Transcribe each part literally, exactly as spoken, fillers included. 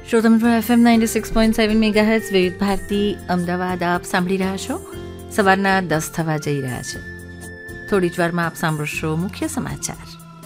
શ્રોતા મિત્રો, FM ninety six point seven megahertz વિવિધ ભારતી અમદાવાદ આપ સાંભળી રહ્યા છો. સવારના દસ થવા જઈ રહ્યા છે. થોડી જ વારમાં આપ સાંભળશો મુખ્ય સમાચાર.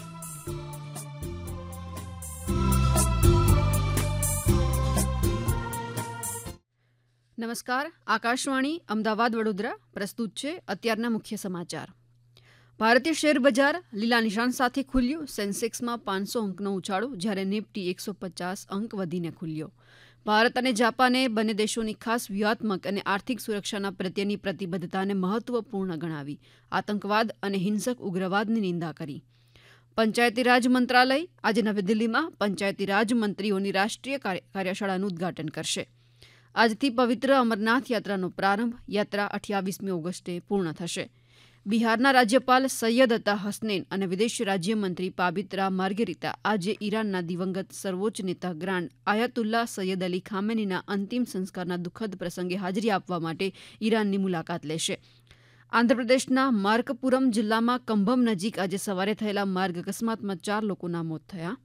નમસ્કાર. આકાશવાણી અમદાવાદ વડોદરા પ્રસ્તુત છે અત્યારના મુખ્ય સમાચાર. ભારતીય શેર બજાર લીલા નિશાન સાથે ખુલ્યું. સેન્સેક્સમાં પાંચસો અંકનો ઉછાળો, જ્યારે નિફ્ટી એકસો પચાસ અંક વધીને ખુલ્યો. ભારત અને જાપાને બંને દેશોની ખાસ વ્યૂહાત્મક અને આર્થિક સુરક્ષાના પ્રત્યેની પ્રતિબદ્ધતાને મહત્વપૂર્ણ ગણાવી આતંકવાદ અને હિંસક ઉગ્રવાદની નિંદા કરી. પંચાયતી રાજ મંત્રાલય આજે નવી દિલ્હીમાં પંચાયતી રાજ મંત્રીઓની રાષ્ટ્રીય કાર્યશાળાનું ઉદ્ઘાટન કરશે. આજથી પવિત્ર અમરનાથ યાત્રાનો પ્રારંભ. યાત્રા અઠ્યાવીસમી ઓગસ્ટે પૂર્ણ થશે. બિહારના રાજ્યપાલ સૈયદ અતા હસનૈન અને વિદેશ રાજ્યમંત્રી પાબિત્રા માર્ગેરિટા આજે ઈરાનના દિવંગત સર્વોચ્ચ નેતા ગ્રાન્ડ આયાતુલ્લા સૈયદ અલી ખામેનીના અંતિમ સંસ્કારના દુઃખદ પ્રસંગે હાજરી આપવા માટે ઈરાનની મુલાકાત લેશે. આંધ્રપ્રદેશના માર્કપુરમ જિલ્લામાં કંભમ નજીક આજે સવારે થયેલા માર્ગ અકસ્માતમાં ચાર લોકોના મોત થયા.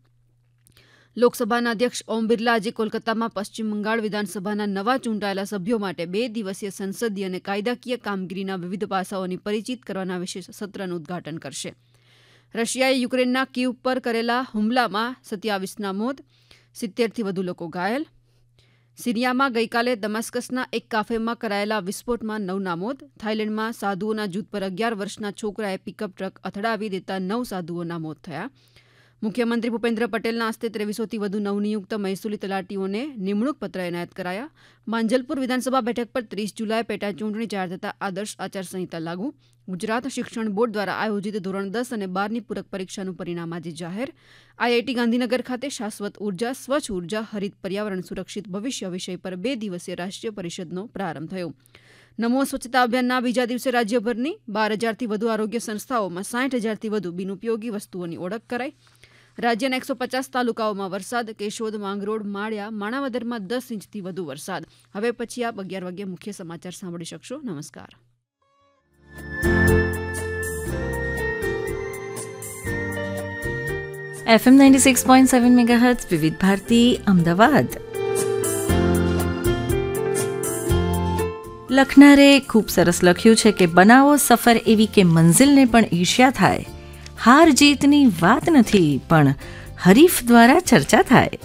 લોકસભાના અધ્યક્ષ ઓમ બિરલા આજે કોલકાતામાં પશ્ચિમ બંગાળ વિધાનસભાના નવા ચૂંટાયેલા સભ્યો માટે બે દિવસીય સંસદીય અને કાયદાકીય કામગીરીના વિવિધ પાસાઓની પરિચિત કરવાના વિશેષ સત્રનું ઉદ્ઘાટન કરશે. રશિયાએ યુક્રેનના કીવ પર કરેલા હુમલામાં સત્યાવીસના મોત, સિત્તેરથી વધુ લોકો ઘાયલ. સિરિયામાં ગઈકાલે દમાસ્કસના એક કાફેમાં કરાયેલા વિસ્ફોટમાં નવના મોત. થાઇલેન્ડમાં સાધુઓના જૂથ પર અગિયાર વર્ષના છોકરાએ પિકઅપ ટ્રક અથડાવી દેતા નવ સાધુઓના મોત થયા. મુખ્યમંત્રી ભૂપેન્દ્ર પટેલના હસ્તે ત્રેવીસોથી વધુ નવનિયુક્ત મહેસૂલી તલાટીઓને નિમણૂક પત્ર એનાયત કરાયા. માંજલપુર વિધાનસભા બેઠક પર ત્રીસ જુલાઈ પેટા ચૂંટણી જાહેર થતા આદર્શ આચારસંહિતા લાગુ. ગુજરાત શિક્ષણ બોર્ડ દ્વારા આયોજિત ધોરણ દસ અને બારની પૂરક પરીક્ષાનું પરિણામ આજે જાહેર. આઈઆઈટી ગાંધીનગર ખાતે શાશ્વત ઉર્જા, સ્વચ્છ ઉર્જા, હરિત પર્યાવરણ, સુરક્ષિત ભવિષ્ય વિષય પર બે દિવસીય રાષ્ટ્રીય પરિષદનો પ્રારંભ થયો. નમો સ્વચ્છતા અભિયાનના બીજા દિવસે રાજ્યભરની બાર હજારથી વધુ આરોગ્ય સંસ્થાઓમાં સાઠ હજારથી વધુ બિનઉપયોગી વસ્તુઓની ઓળખ કરાઈ. રાજ્યના એકસો પચાસ તાલુકાઓમાં વરસાદ. કેશોદ, માંગરોળ, માળિયા, માણાવદરમાં દસ ઇંચથી વધુ વરસાદ. હવે પછી આપ અગિયાર વાગ્યે મુખ્ય સમાચાર સાંભળી શકશો. નમસ્કાર. FM ninety six point seven megahertz વિવિધ ભારતી અમદાવાદ. લખનારે ખૂબ સરસ લખ્યું છે કે બનાવો સફર એવી કે મંઝિલને પણ ઈર્ષ્યા થાય. હાર જીતની વાત નથી, પણ હરીફ દ્વારા ચર્ચા થાય.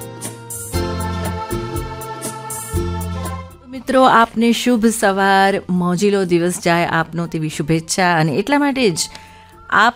મિત્રો, આપને શુભ સવાર, મોજીલો દિવસ જાય આપનો તેવી શુભેચ્છા. અને એટલા માટે જ આપ